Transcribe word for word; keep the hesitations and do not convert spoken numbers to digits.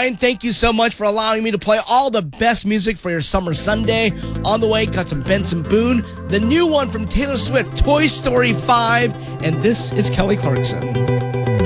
Ryan, thank you so much for allowing me to play all the best music for your summer Sunday. On the way, got some Benson Boone, the new one from Taylor Swift, Toy Story five, and this is Kelly Clarkson.